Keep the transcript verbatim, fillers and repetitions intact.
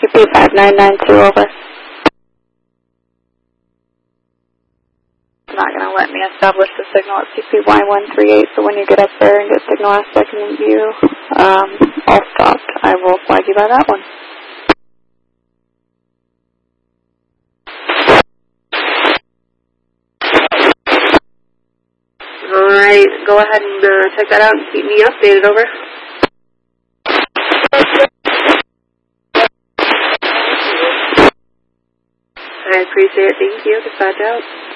C P five nine nine two, over. It's not going to let me establish the signal at C P Y one three eight, so when you get up there and get signal aspect in view, um, I'll stop. I will flag you by that one. Alright, go ahead and uh, check that out and keep me updated, over. I appreciate it, thank you. Dispatch out.